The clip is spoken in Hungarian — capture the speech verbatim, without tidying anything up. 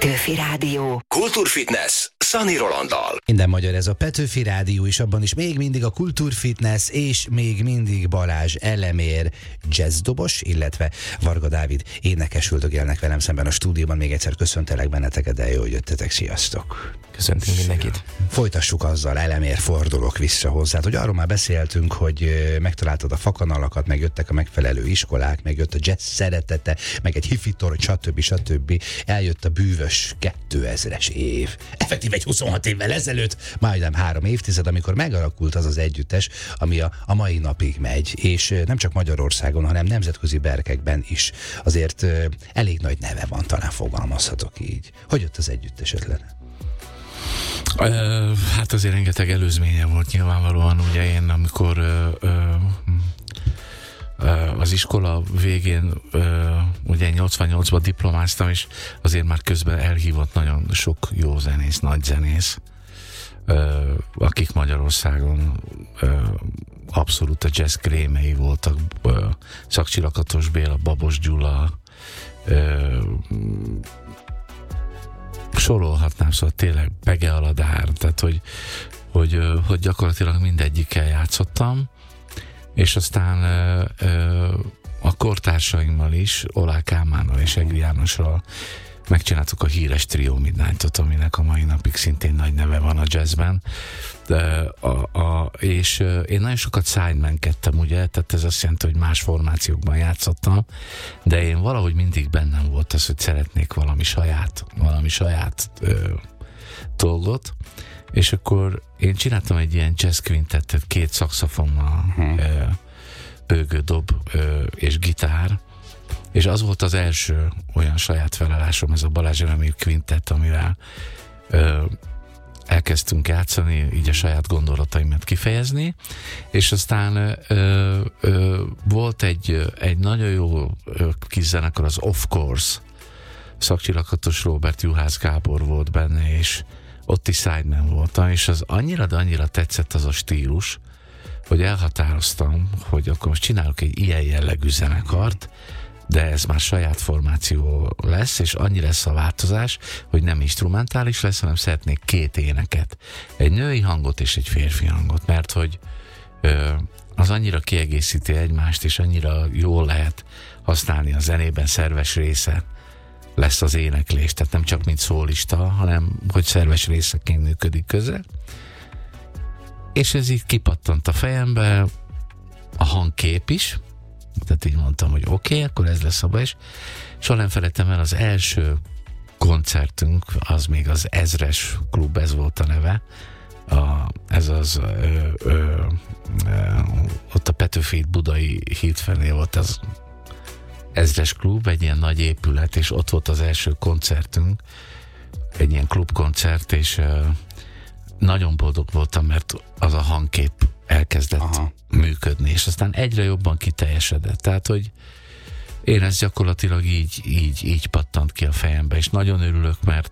Petőfi Rádió. Kultúrfitness Szani Rolanddal. Minden magyar, ez a Petőfi Rádió, és abban is még mindig a Kultúrfitness, és még mindig Balázs Elemér jazzdobos, illetve Varga Dávid énekes üldögélnek velem szemben a stúdióban. Még egyszer köszöntelek benneteket, de jó, hogy jöttetek, sziasztok! Köszöntünk mindenkit! Folytassuk azzal, Elemér, fordulok vissza hozzád, hogy arról már beszéltünk, hogy megtaláltad a fakanalakat, megjöttek a megfelelő iskolák, megjött a jazz szeretete, meg egy hifitor, stb. stb. Eljött a bűvös kétezres év. Effektív egy huszonhat évvel ezelőtt, majdnem három évtized, amikor megalakult az az együttes, ami a, a mai napig megy, és nem csak Magyarországon, hanem nemzetközi berkekben is azért elég nagy neve van, talán fogalmazhatok így. Hogy jött az együttes ötlete? Uh, hát azért rengeteg előzménye volt nyilvánvalóan, ugye én amikor uh, uh, az iskola végén uh, ugye nyolcvannyolcban diplomáztam, és azért már közben elhívott nagyon sok jó zenész, nagy zenész, uh, akik Magyarországon uh, abszolút a jazz krémei voltak, uh, Szakcsi Lakatos Béla, Babos Gyula, uh, sorolhatnám, szóval tényleg Bege Aladár, tehát hogy, hogy, hogy gyakorlatilag mindegyikkel játszottam, és aztán a kortársaimmal is, Olá Kálmánnal és Egri Jánossal megcsináltuk a híres Trio Midnightot, aminek a mai napig szintén nagy neve van a jazzben. De a, a, és én nagyon sokat sideman-kedtem, ugye, tehát ez azt jelenti, hogy más formációkban játszottam, de én valahogy mindig bennem volt az, hogy szeretnék valami saját, valami saját ö, dolgot, és akkor én csináltam egy ilyen jazz quintettet két szaxofonnal, hmm. ö, bőgő dob ö, és gitár, és az volt az első olyan saját felelásom, ez a Balázs Elemér Quintett, amivel ö, elkezdtünk játszani, így a saját gondolataimat kifejezni, és aztán ö, ö, volt egy, egy nagyon jó kis zenekar, az Of Course, Szakcsi Lakatos Róbert, Juhász Gábor volt benne, és ott is sideman voltam, és az annyira, de annyira tetszett az a stílus, hogy elhatároztam, hogy akkor most csinálok egy ilyen jellegű zenekart, de ez már saját formáció lesz, és annyi lesz a változás, hogy nem instrumentális lesz, hanem szeretnék két éneket. Egy női hangot és egy férfi hangot, mert hogy ö, az annyira kiegészíti egymást, és annyira jól lehet használni a zenében, szerves része lesz az éneklés, tehát nem csak mint szólista, hanem hogy szerves részeként működik közel. És ez így kipattant a fejembe, a hangkép is, tehát így mondtam, hogy oké, okay, akkor ez lesz a baj, és soha nem felejtem el, az első koncertünk, az még az Ezres Klub, ez volt a neve, a, ez az ö, ö, ö, ott a Petőfi budai hídfelé volt az Ezres Klub, egy ilyen nagy épület, és ott volt az első koncertünk, egy ilyen klubkoncert, és ö, nagyon boldog voltam, mert az a hangkép elkezdett Aha. működni, és aztán egyre jobban kiteljesedett. Tehát, hogy én ez gyakorlatilag így, így, így pattant ki a fejembe, és nagyon örülök, mert